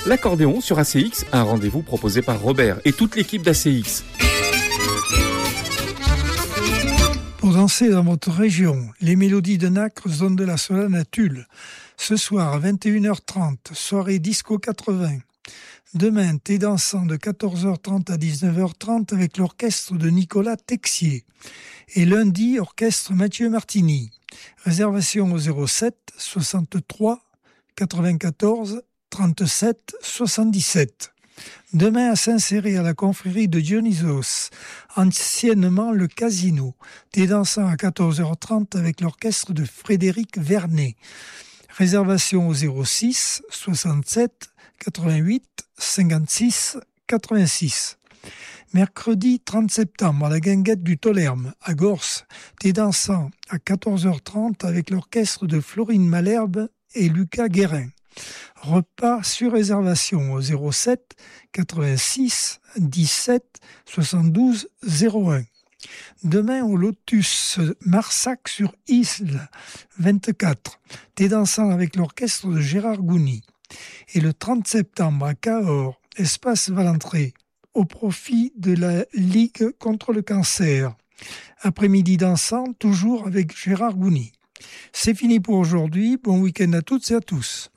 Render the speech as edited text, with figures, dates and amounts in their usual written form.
L'accordéon sur ACX, un rendez-vous proposé par Robert et toute l'équipe d'ACX. Pour danser dans votre région, les mélodies de Nacre, zone de la Solane à Tulle. Ce soir à 21h30, soirée disco 80. Demain, thé dansant de 14h30 à 19h30 avec l'orchestre de Nicolas Texier. Et lundi, orchestre Mathieu Martini. Réservation au 07 63 94 37 77. Demain à Saint-Céré à la confrérie de Dionysos, anciennement le Casino. Thé dansant à 14h30 avec l'orchestre de Frédéric Vernet. Réservation au 06 67 88 56 86. Mercredi 30 septembre à la Guinguette du Tolherme, à Gorse, thé dansant à 14h30 avec l'orchestre de Florine Malherbe et Lucas Guérin. Repas sur réservation au 07 86 17 72 01. Demain au Lotus Marsac sur Isle 24, thé dansant avec l'orchestre de Gérard Gouny. Et le 30 septembre à Cahors, espace Valentré, au profit de la Ligue contre le cancer. Après-midi dansant, toujours avec Gérard Gouny. C'est fini pour aujourd'hui. Bon week-end à toutes et à tous.